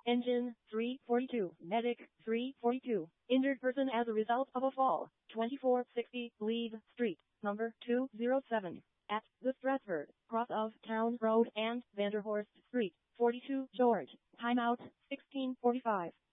Engine 342. Medic 342. Injured person as a result of a fall. 2460 Leeds Street, number 207. At the Stratford, cross of Town Road and Vanderhorst Street. 42 George. Timeout 1645.